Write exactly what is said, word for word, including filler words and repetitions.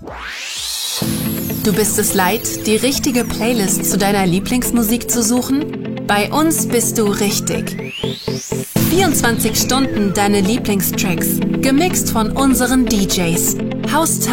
Du bist es leid, die richtige Playlist zu deiner Lieblingsmusik zu suchen? Bei uns bist du richtig. vierundzwanzig Stunden deine Lieblingstracks, gemixt von unseren D Js. House